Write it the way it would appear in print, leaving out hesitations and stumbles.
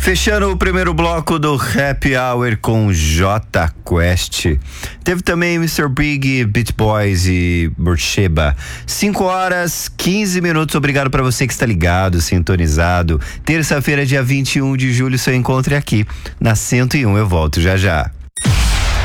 Fechando o primeiro bloco do Happy Hour com J Quest. Teve também Mr. Big, Beat Boys e Burcheba. 5h15. Obrigado para você que está ligado, sintonizado. Terça-feira, dia 21 de julho, seu encontro aqui na 101. Eu volto já já.